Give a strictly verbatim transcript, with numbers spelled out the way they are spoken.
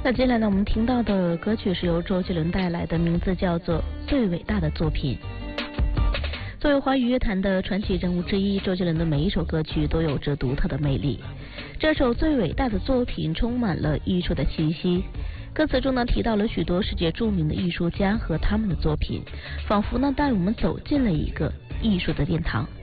那接下来呢，我们听到的歌曲是由周杰伦带来的，名字叫做《最伟大的作品》。作为华语乐坛的传奇人物之一，周杰伦的每一首歌曲都有着独特的魅力。这首《最伟大的作品》充满了艺术的气息，歌词中呢提到了许多世界著名的艺术家和他们的作品，仿佛呢带我们走进了一个艺术的殿堂。